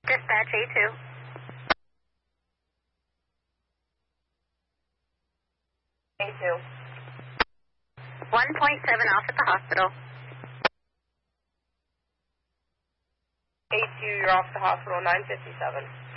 Dispatch A2. 1.7 off at the hospital. A2, you're off the hospital, 957.